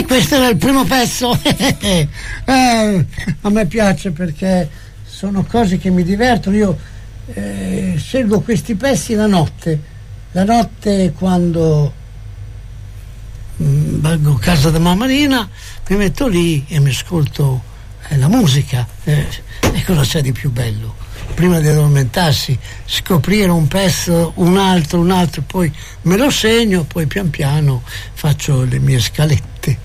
E questo era il primo pezzo. A me piace perché sono cose che mi divertono. Io scelgo questi pezzi la notte quando vado a casa da mamma Marina, mi metto lì e mi ascolto la musica. E cosa c'è di più bello? Prima di addormentarsi, scoprire un pezzo, un altro, poi me lo segno, poi pian piano faccio le mie scalette.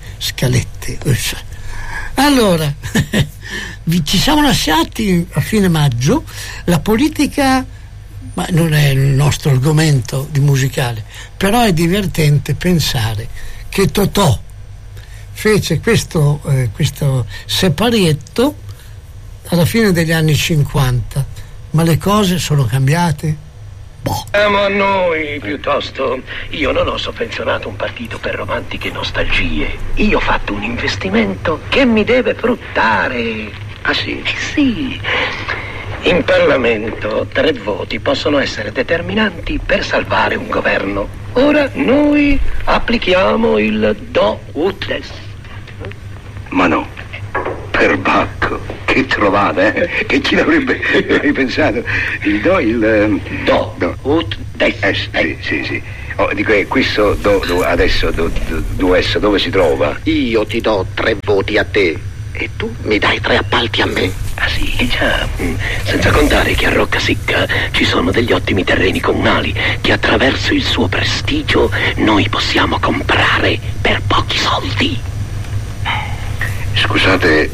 Allora, ci siamo lasciati a fine maggio. La politica, ma non è il nostro argomento di musicale, però è divertente pensare che Totò fece questo separietto alla fine degli anni 50, ma le cose sono cambiate? Boh. Siamo a noi piuttosto. Io non ho sovvenzionato un partito per romantiche nostalgie. Io ho fatto un investimento che mi deve fruttare. Ah sì? Sì. In Parlamento 3 voti possono essere determinanti per salvare un governo. Ora noi applichiamo il do ut des. Ma no, perbacco, che trovata, eh? Che chi l'avrebbe pensato? Il do ut des. Sì. Oh, dico, questo adesso dove si trova? Io ti do 3 voti a te e tu mi dai 3 appalti a me. Ah sì, già. Senza contare che a Roccasecca ci sono degli ottimi terreni comunali che attraverso il suo prestigio noi possiamo comprare per pochi soldi. Scusate,